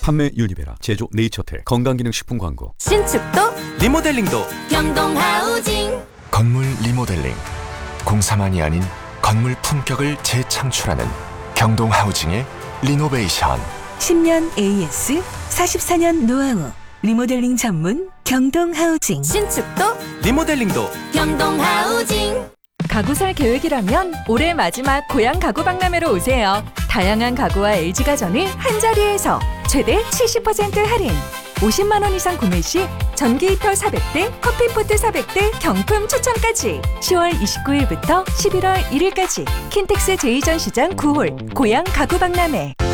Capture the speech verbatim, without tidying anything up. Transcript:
판매 유니베라, 제조 네이처텔, 건강기능식품 광고. 신축도 리모델링도 경동하우징. 건물 리모델링, 공사만이 아닌 건물 품격을 재창출하는 경동하우징의 리노베이션. 십 년 에이에스, 사십사 년 노하우, 리모델링 전문 경동하우징. 신축도 리모델링도 경동하우징. 가구 살 계획이라면 올해 마지막 고향 가구 박람회로 오세요. 다양한 가구와 엘지가전을 한자리에서 최대 칠십 퍼센트 할인. 오십만 원 이상 구매 시 전기 히터 사백 대, 커피포트 사백 대 경품 추첨까지. 시월 이십구일부터 십일월 일일까지 킨텍스 제이 전시장 구 홀 고향 가구 박람회.